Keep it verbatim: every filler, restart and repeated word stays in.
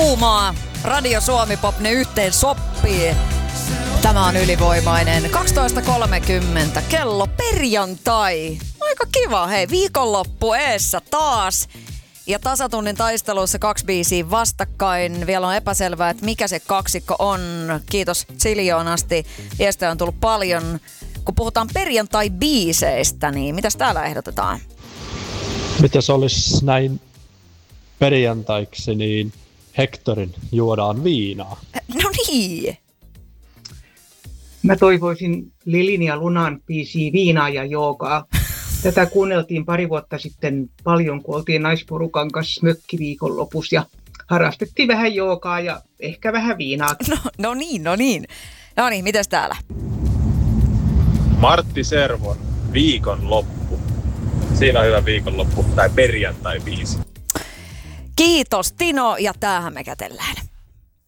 kuumaa. Radio Suomi Pop, ne yhteen sopii. Tämä on Ylivoimainen. kaksitoista kolmekymmentä, kello perjantai. Aika kiva, hei, viikonloppu eessä taas. Ja tasatunnin taistelussa kaksi biisiä vastakkain. Vielä on epäselvää, että mikä se kaksikko on. Kiitos ziljoonasti. Viestejä on tullut paljon. Kun puhutaan perjantai-biiseistä, niin mitäs täällä ehdotetaan? Mitäs olisi näin perjantaiksi, niin Hectorin Juodaan viinaa. No niin. Mä toivoisin Lilin ja Lunan biisiä Viinaa ja joogaa. Tätä kuunneltiin pari vuotta sitten paljon, kun oltiin naisporukan kanssa mökkiviikonlopussa ja harrastettiin vähän joogaa ja ehkä vähän viinaa. No, no niin, no niin. No niin, mitäs täällä? Martti Servon Viikonloppu. Siinä on hyvä viikonloppu tai perjantai-biisi. Kiitos Tino ja tämähän me kätellään.